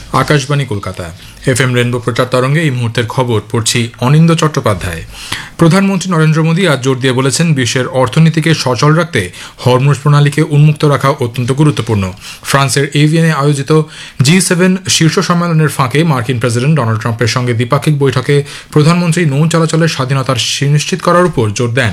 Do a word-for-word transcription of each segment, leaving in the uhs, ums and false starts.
Akashvani Kolkata F M rainbow প্রচার তরঙ্গে এই মুহূর্তের খবর পড়ছি অনিন্দ চট্টোপাধ্যায়। প্রধানমন্ত্রী নরেন্দ্র মোদী আজ জোর দিয়ে বলেছেন, বিশ্বের অর্থনীতিকে সচল রাখতে হরমুজ প্রণালীকে উন্মুক্ত রাখা অত্যন্ত গুরুত্বপূর্ণ। ফ্রান্সের এভিয়েনে আয়োজিত জি সেভেন শীর্ষ সম্মেলনের ফাঁকে মার্কিন প্রেসিডেন্ট ডোনাল্ড ট্রাম্পের সঙ্গে দ্বিপাক্ষিক বৈঠকে প্রধানমন্ত্রী নৌ চলাচলের স্বাধীনতার সুনিশ্চিত করার উপর জোর দেন।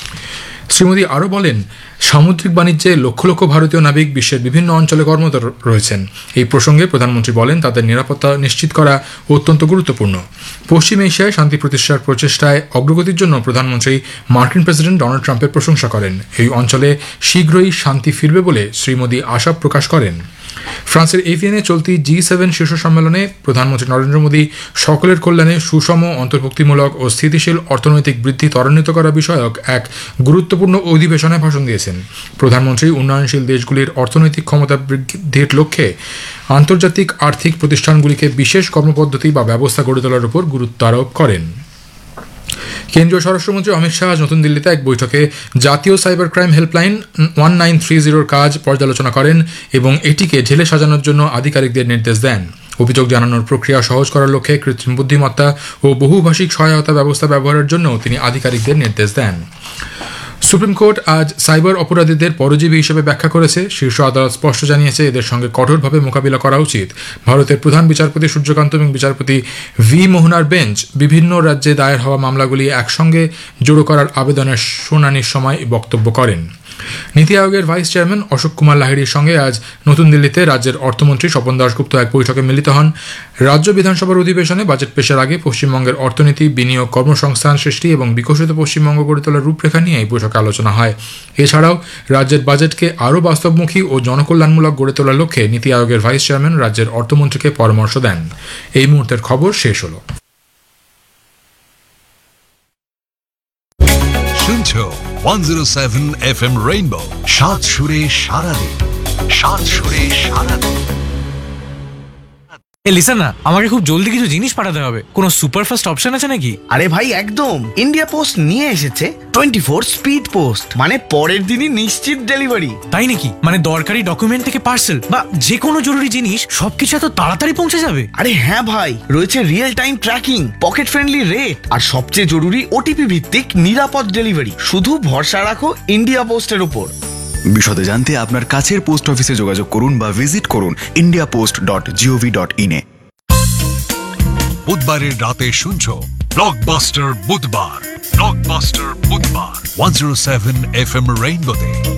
শ্রী মোদী আরও বলেন, সামুদ্রিক বাণিজ্যে লক্ষ লক্ষ ভারতীয় নাবিক বিশ্বের বিভিন্ন অঞ্চলে কর্মরত রয়েছেন। এই প্রসঙ্গে প্রধানমন্ত্রী বলেন, তাদের নিরাপত্তা নিশ্চিত করা অত্যন্ত গুরুত্বপূর্ণ। পশ্চিম এশিয়ায় শান্তি প্রতিষ্ঠার প্রচেষ্টায় অগ্রগতির জন্য প্রধানমন্ত্রী মার্কিন প্রেসিডেন্ট ডোনাল্ড ট্রাম্পের প্রশংসা করেন। এই অঞ্চলে শীঘ্রই শান্তি ফিরবে বলে শ্রী মোদী আশা প্রকাশ করেন। ফ্রান্সের এভিয়েনে চলতি জি সেভেন শীর্ষ সম্মেলনে প্রধানমন্ত্রী নরেন্দ্র মোদী সকলের কল্যাণে সুষম, অন্তর্ভুক্তিমূলক ও স্থিতিশীল অর্থনৈতিক বৃদ্ধি ত্বরান্বিত করা বিষয়ক এক গুরুত্বপূর্ণ অধিবেশনে ভাষণ দিয়েছেন। প্রধানমন্ত্রী উন্নয়নশীল দেশগুলির অর্থনৈতিক ক্ষমতা বৃদ্ধির লক্ষ্যে আন্তর্জাতিক আর্থিক প্রতিষ্ঠানগুলিকে বিশেষ কর্মপদ্ধতি বা ব্যবস্থা গড়ে তোলার উপর গুরুত্ব আরোপ করেন। কেন্দ্রীয় স্বরাষ্ট্রমন্ত্রী অমিত শাহ আজ নতুন দিল্লিতে এক বৈঠকে জাতীয় cyber crime helpline one nine three জিরোর কাজ পর্যালোচনা করেন এবং এটিকে ঢেলে সাজানোর জন্য আধিকারিকদের নির্দেশ দেন। অভিযোগ জানানোর প্রক্রিয়া সহজ করার লক্ষ্যে কৃত্রিম বুদ্ধিমত্তা ও বহুভাষিক সহায়তা ব্যবস্থা ব্যবহারের জন্য তিনি আধিকারিকদের নির্দেশ দেন। সুপ্রিম কোর্ট আজ সাইবার অপরাধীদের পরজীবী হিসেবে ব্যাখ্যা করেছে। শীর্ষ আদালত স্পষ্ট জানিয়েছে, এদের সঙ্গে কঠোরভাবে মোকাবিলা করা উচিত। ভারতের প্রধান বিচারপতি সূর্যকান্ত এবং বিচারপতি ভি মোহনার বেঞ্চ বিভিন্ন রাজ্যে দায়ের হওয়া মামলাগুলি একসঙ্গে জড়ো করার আবেদনের শুনানির সময় বক্তব্য করেন। নীতি আয়োগের ভাইস চেয়ারম্যান অশোক কুমার লাহিড়ির সঙ্গে আজ নতুন দিল্লিতে রাজ্যের অর্থমন্ত্রী স্বপন দাশগুপ্ত এক বৈঠকে মিলিত হন। রাজ্য বিধানসভার অধিবেশনে বাজেট পেশের আগে পশ্চিমবঙ্গের অর্থনীতি, বিনিয়োগ, কর্মসংস্থান সৃষ্টি এবং বিকশিত পশ্চিমবঙ্গ গড়ে তোলার রূপরেখা নিয়ে এই বৈঠকে আলোচনা হয়। এছাড়াও রাজ্যের বাজেটকে আরও বাস্তবমুখী ও জনকল্যাণমূলক গড়ে তোলার লক্ষ্যে নীতি আয়োগের ভাইস চেয়ারম্যান রাজ্যের অর্থমন্ত্রীকে পরামর্শ দেন। এই মুহূর্তের খবর শেষ হলো। শুনছো one zero seven F M rainbow, সাত সুরে সারাদিন, সাত সুরে সারাদিন। এ লিসেন না, আমাকে খুব জলদি কিছু জিনিস পাঠাতে হবে। কোনো সুপারফাস্ট অপশন আছে নাকি? আরে ভাই একদম, ইন্ডিয়া পোস্ট নিয়ে এসেছে টোয়েন্টি ফোর স্পিড পোস্ট, মানে পরের দিনই নিশ্চিত ডেলিভারি। তাই নাকি? মানে দরকারি ডকুমেন্ট থেকে পার্সেল বা যে কোনো জরুরি জিনিস সবকিছু এত তাড়াতাড়ি পৌঁছে যাবে? আরে হ্যাঁ ভাই, রয়েছে real time tracking, pocket friendly rate আর সবচেয়ে জরুরি ওটিপি ভিত্তিক নিরাপদ ডেলিভারি। শুধু ভরসা রাখো ইন্ডিয়া পোস্টের উপর। বিশদে জানতে আপনার কাছের পোস্ট অফিসে যোগাযোগ করুন বা ভিজিট করুন India post dot gov dot in a. বুধবারের রাতে শুনছো ব্লকবাস্টার বুধবার, ব্লকবাস্টার বুধবার one zero seven F M রেইনবোতে।